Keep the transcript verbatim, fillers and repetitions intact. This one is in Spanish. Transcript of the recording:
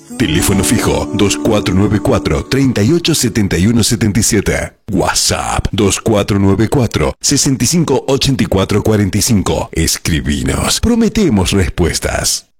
Teléfono fijo dos cuatro nueve cuatro, tres ocho siete uno siete siete. WhatsApp dos cuatro nueve cuatro, seis cinco ocho cuatro cuatro cinco. Escribinos. Prometemos respuestas.